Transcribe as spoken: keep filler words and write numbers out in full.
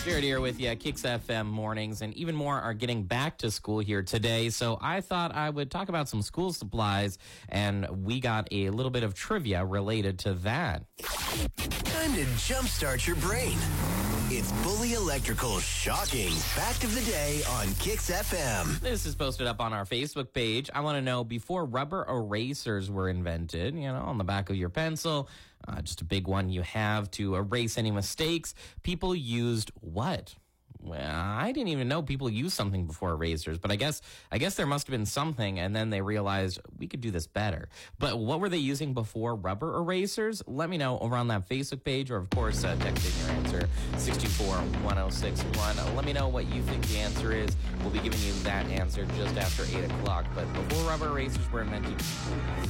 Jared here with you, Kicks F M mornings, and even more are getting back to school here today. So I thought I would talk about some school supplies, and we got a little bit of trivia related to that. Time to jumpstart your brain. It's Bully Electrical's shocking fact of the day on Kicks F M. This is posted up on our Facebook page. I want to know, before rubber erasers were invented, you know, on the back of your pencil, uh, just a big one you have to erase any mistakes, people used what? Well, I didn't even know people used something before erasers, but I guess I guess there must have been something, and then they realized we could do this better. But what were they using before rubber erasers? Let me know over on that Facebook page, or of course, uh, text in your answer, six two four, one oh six one. Let me know what you think the answer is. We'll be giving you that answer just after eight o'clock. But before rubber erasers were invented,